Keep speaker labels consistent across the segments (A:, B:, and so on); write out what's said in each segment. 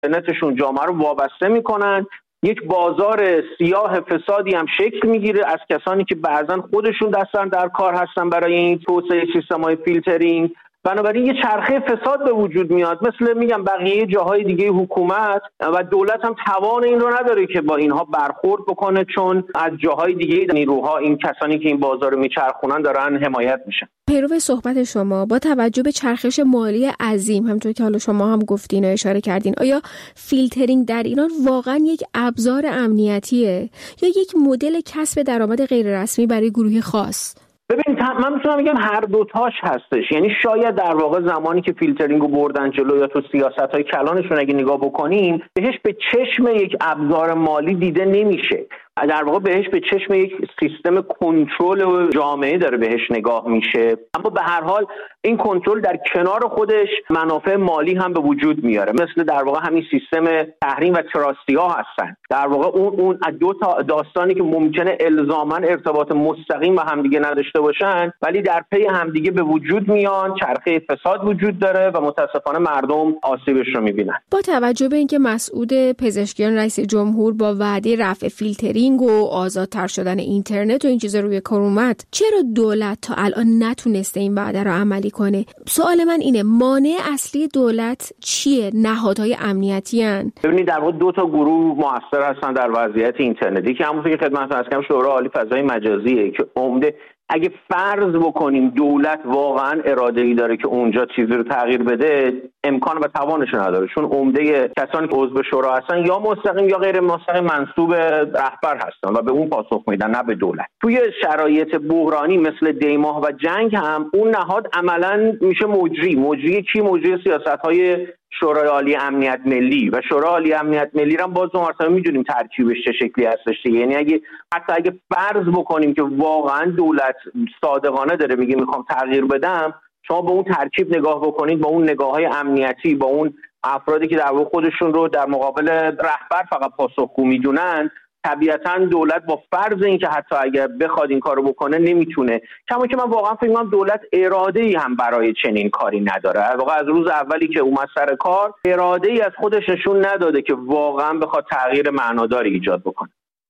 A: اینترنتشون جامعه رو وابسته میکنن. یک بازار سیاه فسادی هم شکل میگیره از کسانی که بعضا خودشون دستن در کار هستن برای این توسعه سیستم‌های فیلترینگ. بنابراین یه چرخه فساد به وجود میاد. مثل میگم بقیه جاهای دیگه حکومت و دولت هم توان این رو نداره که با اینها برخورد بکنه، چون از جاهای دیگه نیروها، این کسانی که این بازار رو میچرخونن دارن حمایت میشن.
B: پیرو صحبت شما، با توجه به چرخش مالی عظیم همونطور که حالا شما هم گفتین و اشاره کردین، آیا فیلترینگ در ایران واقعا یک ابزار امنیتیه یا یک مدل کسب درآمد غیر رسمی برای گروهی خاص؟
A: ببین من میتونم بگم هر دوتاش هستش. یعنی شاید در واقع زمانی که فیلترینگ رو بردن جلو یا تو سیاست‌های کلانشون اگه نگاه بکنیم بهش به چشم یک ابزار مالی دیده نمیشه، در واقع بهش به چشم یک سیستم کنترل جامعه داره بهش نگاه میشه. اما به هر حال این کنترل در کنار خودش منافع مالی هم به وجود میاره، مثل در واقع همین سیستم تحریم و تراستی‌ها هستن. در واقع اون دو تا داستانی که ممکنه الزاما ارتباط مستقیم با همدیگه نداشته باشن ولی در پی همدیگه به وجود میان، چرخه فساد وجود داره و متاسفانه مردم آسیبش رو میبینن.
B: با توجه به اینکه مسعود پزشکیان رئیس جمهور با وعده رفع فیلترینگ و آزادتر شدن اینترنت و این چیزا روی کار اومد، چرا دولت تا الان نتونسته این وعده رو عملی کنه؟ سوال من اینه مانع اصلی دولت چیه؟ نهادهای امنیتی ان؟
A: ببینید در واقع دو تا گروه مؤثر هستن در وضعیت اینترنتی که همونطور که خدمتتون عرض کردم شورای عالی فضای مجازیه که عمده اگه فرض بکنیم دولت واقعا اراده‌ای داره که اونجا چیزی رو تغییر بده، امکان و توانش نداره، چون عمده کسانی که عضو شورا هستن یا مستقیم یا غیر مستقیم منسوب رهبر هستن و به اون پاسخ میدن نه به دولت. توی شرایط بحرانی مثل دیماه و جنگ هم اون نهاد عملاً میشه مجری کی؟ مجری سیاست‌های شورای عالی امنیت ملی و شورای عالی امنیت ملی رو باز مرتبا میدونیم ترکیبش چه شکلی هستش. یعنی اگه فرض بکنیم که واقعا دولت صادقانه داره میگه میخوام تغییر بدم، شما به اون ترکیب نگاه بکنید، با اون نگاه‌های امنیتی، با اون افرادی که در واقع خودشون رو در مقابل رهبر فقط پاسخگو میدونن، طبیعتاً دولت با فرض اینکه حتی اگر بخواد این کارو بکنه نمیتونه. کما که من واقعا فکر می‌کنم دولت اراده‌ای هم برای چنین کاری نداره. در واقع از روز اولی که اومد سر کار اراده‌ای از خودش نشون نداده که واقعا بخواد تغییر معناداری ایجاد بکنه.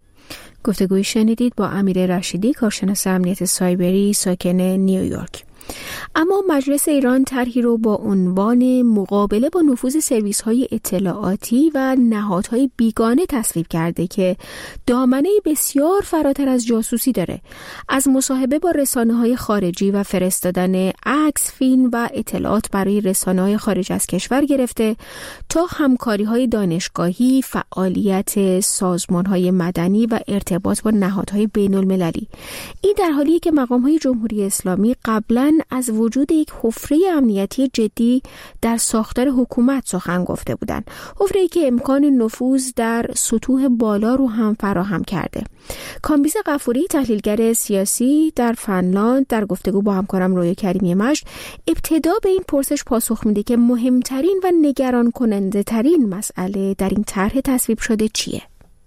B: گفتگوی شنیدید با امیر رشیدی، کارشناس امنیت سایبری ساکن نیویورک. اما مجلس ایران طرحی رو با عنوان مقابله با نفوذ سرویس‌های اطلاعاتی و نهادهای بیگانه تصویب کرده که دامنه بسیار فراتر از جاسوسی داره، از مصاحبه با رسانه‌های خارجی و فرستادن عکس، فیلم و اطلاعات برای رسانه‌های خارج از کشور گرفته تا همکاری‌های دانشگاهی، فعالیت سازمان‌های مدنی و ارتباط با نهادهای بین‌المللی. این در حالیه که مقام‌های جمهوری اسلامی قبلاً از وجود یک حفره امنیتی جدی در ساختار حکومت سخن گفته بودند، حفره‌ای که امکان نفوذ در سطوح بالا رو هم فراهم کرده. کامبیز غفوری، تحلیلگر سیاسی در فنلاند، در گفتگو با همکارم رویا کریمی مجد ابتدا به این پرسش پاسخ میده که مهمترین و نگران کننده ترین مسئله در این طرح تصویب شده چیه؟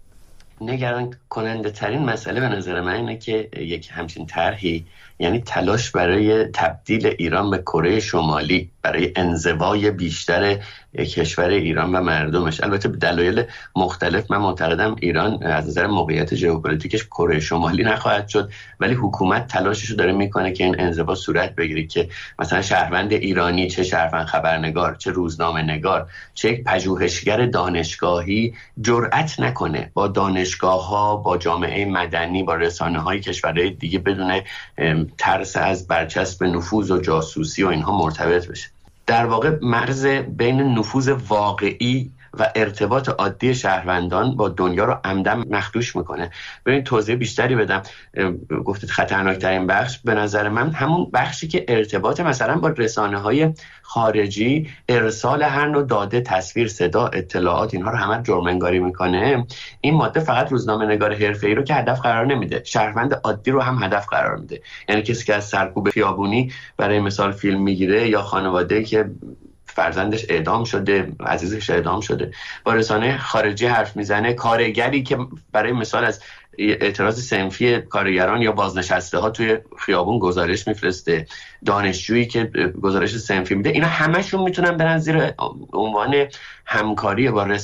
C: نگران کننده ترین مسئله به نظر من اینه که یک همچین طرحی یعنی تلاش برای تبدیل ایران به کره شمالی، برای انزوای بیشتر کشور ایران و مردمش. البته به دلایل مختلف من معتقدم ایران از نظر موقعیت ژئوپلیتیکش کره شمالی نخواهد شد، ولی حکومت تلاشش رو داره میکنه که این انزوا صورت بگیره که مثلا شهروند ایرانی، چه شهروند خبرنگار، چه روزنامه نگار، چه یک پژوهشگر دانشگاهی جرأت نکنه با دانشگاه‌ها، با جامعه مدنی، با رسانه‌های کشورهای دیگه بدون ترس از برچسب نفوذ و جاسوسی و اینها مرتبط بشه. در واقع مرز بین نفوذ واقعی و ارتباط عادی شهروندان با دنیا رو عمدن مخدوش میکنه. ببین توضیح بیشتری بدم. گفتید خطرناکترین بخش به نظر من همون بخشی که ارتباط مثلا با رسانه‌های خارجی، ارسال هر نوع داده، تصویر، صدا، اطلاعات، اینها رو همه جرم انگاری میکنه. این ماده فقط روزنامه‌نگار حرفه‌ای رو که هدف قرار نمیده، شهروند عادی رو هم هدف قرار میده. یعنی کسی که از سرکوب خیابونی برای مثال فیلم میگیره یا خانواده‌ای که فرزندش اعدام شده، عزیزش اعدام شده، با رسانه خارجی حرف میزنه، کارگری که برای مثال از اعتراض صنفی کارگران یا بازنشسته ها توی خیابون گزارش میفرسته، دانشجویی که گزارش صنفی میده، اینا همشون میتونن برن زیر عنوان همکاری با